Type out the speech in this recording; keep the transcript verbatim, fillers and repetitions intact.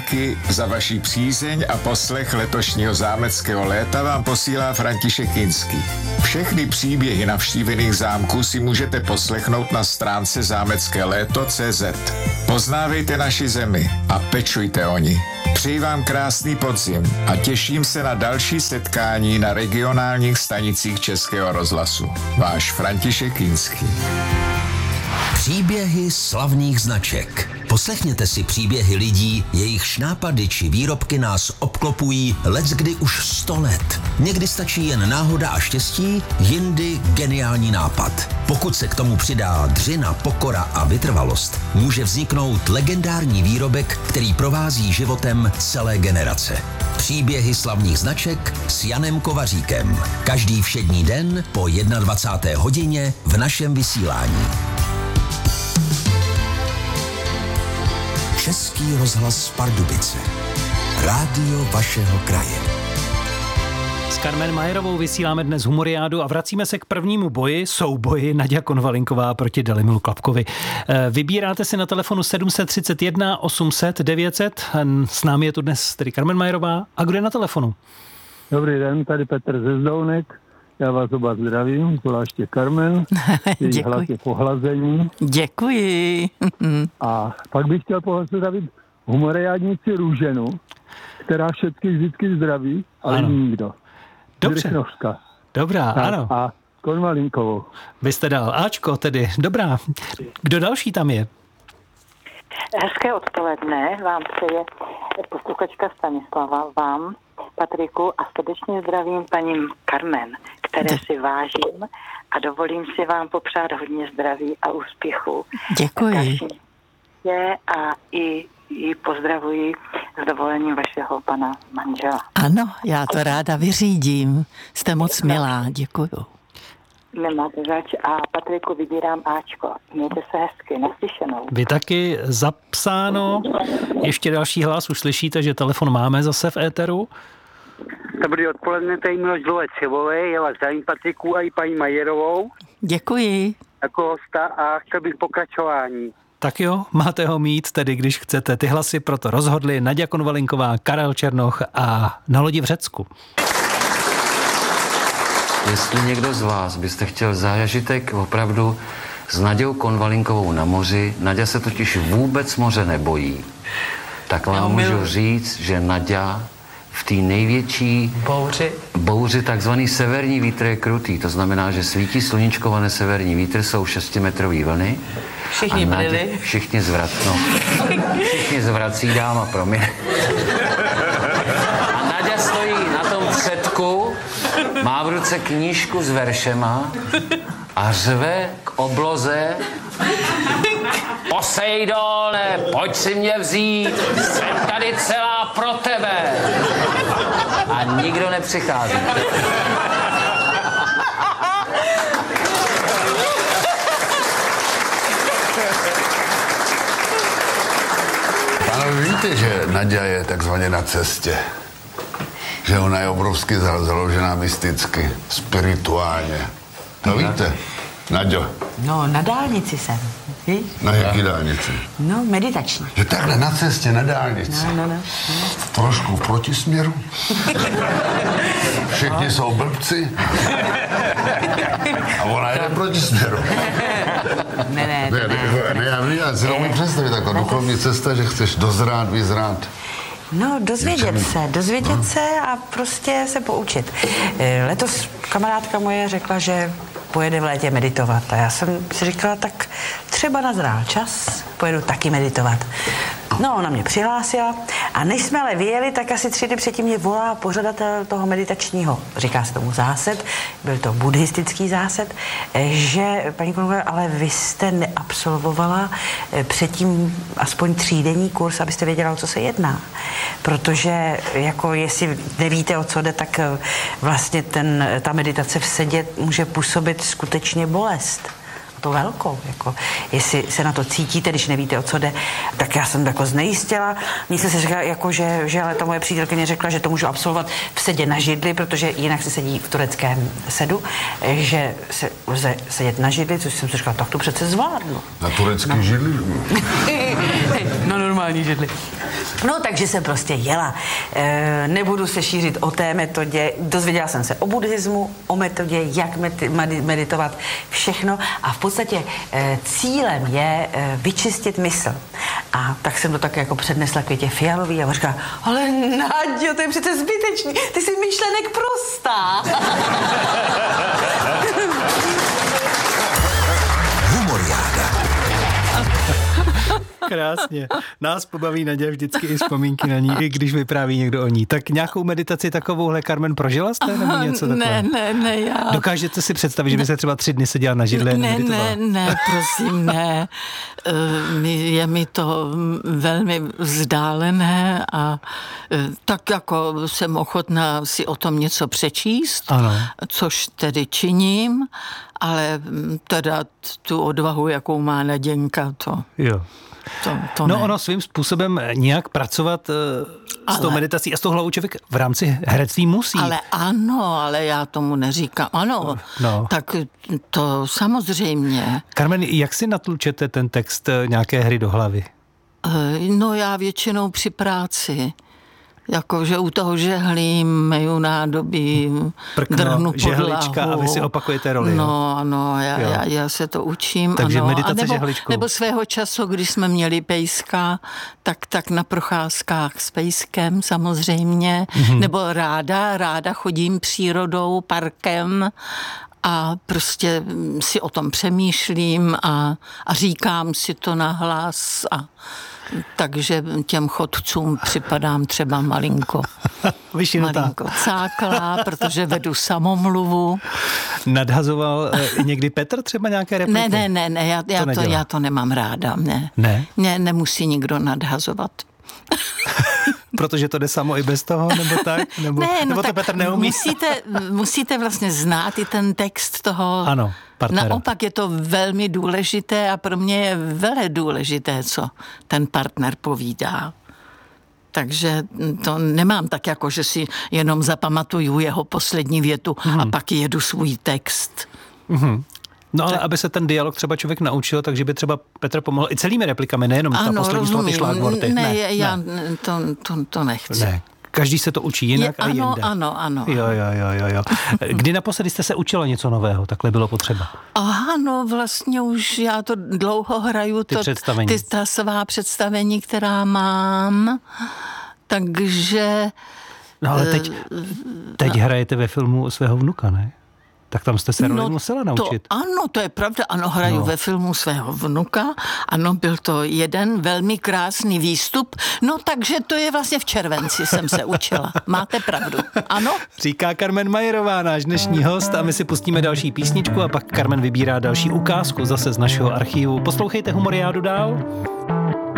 díky za vaši přízeň a poslech letošního zámeckého léta vám posílá František Kinský. Všechny příběhy navštívených zámků si můžete poslechnout na stránce zámecké léto tečka cé zet. Poznávejte naši zemi a pečujte o ní. Přeji vám krásný podzim a těším se na další setkání na regionálních stanicích Českého rozhlasu. Váš František Kinský. Příběhy slavných značek. Poslechněte si příběhy lidí, jejichž nápady či výrobky nás obklopují leckdy už sto let. Někdy stačí jen náhoda a štěstí, jindy geniální nápad. Pokud se k tomu přidá dřina, pokora a vytrvalost, může vzniknout legendární výrobek, který provází životem celé generace. Příběhy slavných značek s Janem Kovaříkem. Každý všední den po dvacáté jedné hodině v našem vysílání. Český rozhlas Pardubice. Rádio vašeho kraje. S Carmen Majerovou vysíláme dnes humoriádu a vracíme se k prvnímu boji, souboji Naďa Konvalinková proti Dalimilu Klapkovi. Vybíráte si na telefonu sedm set třicet jedna osm set devět set. S námi je tu dnes tedy Carmen Majerová. A kdo je na telefonu? Dobrý den, tady Petr ze Zdounek. Já vás oba zdravím, zvláště Carmen. Její hlas je pohlazení. Děkuji. A pak bych chtěl pozdravit humoriádnici Růženu, která všechny vždycky zdraví, ale ano. Nikdo. Dobře. Drchnovská. Dobrá, a, ano. A Konvalinkovou. Vy jste dal Ačko tedy. Dobrá. Kdo další tam je? Hezké odpoledne vám přeje posluchačka Stanislava, vám, Patriku, a srdečně zdravím paní Carmen, které si vážím a dovolím si vám popřát hodně zdraví a úspěchu. Děkuji. Je a i, i pozdravuji s dovolením vašeho pana manžela. Ano, já to ráda vyřídím. Jste moc milá, děkuju. Nemáte zač a Patriku vybírám Ačko. Mějte se hezky, naslyšenou. Vy taky zapsáno. Ještě další hlas, už slyšíte, že telefon máme zase v éteru. Dobrý odpoledne, tady Miloš Dlouhé-Třebové, já vás zdravím Patriku a i paní Majerovou. Děkuji. Jako hosta a chtěl bych pokračování. Tak jo, máte ho mít, tedy když chcete. Ty hlasy proto rozhodli Naďa Konvalinková, Karel Černoch a Na lodi v Řecku. Jestli někdo z vás byste chtěl zážitek opravdu s Naďou Konvalinkovou na moři, Naďa se totiž vůbec moře nebojí, tak vám můžu říct, že Naďa v té největší bouři, bouři takzvaný severní vítr je krutý. To znamená, že svítí sluníčkované severní vítr, jsou šestimetrový vlny. Všichni byli. Všichni zvrat, no. Všichni zvrací, dáma, promiň. A Naďa stojí na tom předku, má v ruce knížku s veršema a řve k obloze: Poseidone, pojď si mě vzít, jsem tady celá pro tebe. A nikdo nepřichází. Pánové, víte, že Naďa je takzvaně na cestě? Že ona je obrovsky založená mysticky, spirituálně. To víte, Naďo? No, na dálnici jsem. Víš? Na jaký dálnici? No, meditační. Že takhle na cestě, na dálnici. No, no, no. Trošku v protisměru. Všichni no. jsou blbci. A ona jde v protisměru. Ne, ne, ne, ne, ne, ne, já si nemůžu představit taková duchovní cesta, že chceš dozrát, vyzrát. No, dozvědět se, dozvědět no. se a prostě se poučit. Letos kamarádka moje řekla, že pojede v létě meditovat. A já jsem si říkala, tak třeba nazrál čas, pojedu taky meditovat. No, ona mě přihlásila a než jsme ale vyjeli, tak asi tři dny předtím mě volá pořadatel toho meditačního, říká se tomu zásad, byl to buddhistický zásad, že, paní Konvalinková, ale vy jste neabsolvovala předtím aspoň třídenní kurz, abyste věděla, o co se jedná. Protože, jako jestli nevíte, o co jde, tak vlastně ten, ta meditace v sedě může působit skutečně bolest. To velkou, jako, jestli se na to cítíte, když nevíte, o co jde, tak já jsem jako znejistila. Mně se říká, jako, že, že ale ta moje přítelkyně řekla, že to můžu absolvovat v sedě na židli, protože jinak se sedí v tureckém sedu, že se lze sedět na židli, což jsem si říkala, tak to přece zvládnu. Na tureckém no. židli? Na normální židli. No, takže jsem prostě jela. E, nebudu se šířit o té metodě. Dozvěděla jsem se o buddhismu, o metodě, jak meditovat, všechno. A v podstatě e, cílem je e, vyčistit mysl. A tak jsem to tak jako přednesla Květě Fialový a on říká, ale Naďo, to je přece zbytečný, ty jsi myšlenek prostá. Humoriáda. Krásně. Nás pobaví Naďa vždycky i vzpomínky na ní, i když vypráví někdo o ní. Tak nějakou meditaci takovouhle, Carmen, prožila jste nebo něco Ne, takového? ne, ne, já... Dokážete si představit, že by se třeba tři dny seděla na židli a Ne, meditovala? ne, ne, prosím, ne. Je mi to velmi vzdálené a tak jako jsem ochotná si o tom něco přečíst, ano. Což tedy činím, ale teda tu odvahu, jakou má Naděnka, to... Jo. To, to no ne. ono svým způsobem nějak pracovat uh, ale, s tou meditací a s tou hlavou člověk v rámci herectví musí. Ale ano, ale já tomu neříkám. Ano, no. Tak to samozřejmě. Carmen, jak si natlučete ten text nějaké hry do hlavy? No já většinou při práci. Jakože u toho žehlím, meju nádobí, Prkno, drhnu žehlička podlahu. a vy si opakujete roli. No, ano, já, já, já se to učím. Takže ano. meditace nebo, žehličkou. nebo svého času, když jsme měli pejska, tak, tak na procházkách s pejskem samozřejmě. Mm-hmm. Nebo ráda, ráda chodím přírodou, parkem a prostě si o tom přemýšlím a, a říkám si to nahlas a takže těm chodcům připadám třeba malinko, malinko cáklá, protože vedu samomluvu. Nadhazoval i někdy Petr třeba nějaké repliky? Ne, ne, ne, ne já, já, to, to, já to nemám ráda. Ne. Ne? Ne, nemusí nikdo nadhazovat. Protože to jde samo i bez toho, nebo tak? Nebo, ne, no nebo to tak Petr neumí? Musíte, musíte vlastně znát i ten text toho. Ano, partnera. Naopak je to velmi důležité a pro mě je vele důležité, co ten partner povídá. Takže to nemám tak, jako že si jenom zapamatuju jeho poslední větu hmm. a pak jedu svůj text. Hmm. No ale tak. aby se ten dialog třeba člověk naučil, takže by třeba Petr pomohl i celými replikami, nejenom ta poslední slova, ty šlágvorty. Ne, ne, já ne. To, to, to nechci. Ne. Každý se to učí jinak je, a ano, jinde. Ano, ano, jo, jo, jo, jo, jo. Kdy naposledy jste se učila něco nového? Takhle bylo potřeba. Aha, no vlastně už já to dlouho hraju. Ty to, představení. Ty ta svá představení, která mám. Takže... No ale teď, teď hrajete ve filmu svého vnuka, ne? Tak tam jste se roli no musela naučit. To, ano, to je pravda. Ano, hraju no. ve filmu svého vnuka. Ano, byl to jeden velmi krásný výstup. No, takže to je vlastně v červenci jsem se učila. Máte pravdu. Ano? Říká Carmen Majerová, náš dnešní host, a my si pustíme další písničku a pak Carmen vybírá další ukázku zase z našeho archivu. Poslouchejte Humoriádu dál.